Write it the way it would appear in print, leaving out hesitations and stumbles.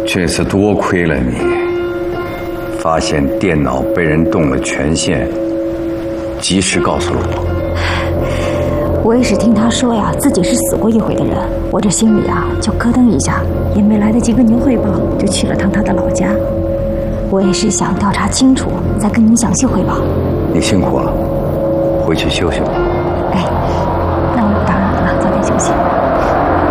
这次多亏了你，发现电脑被人动了权限，及时告诉了我。 我也是听他说呀，自己是死过一回的人，我这心里啊就咯噔一下，也没来得及跟您汇报，就去了趟他的老家。我也是想调查清楚，再跟您详细汇报。 你辛苦了，回去休息吧。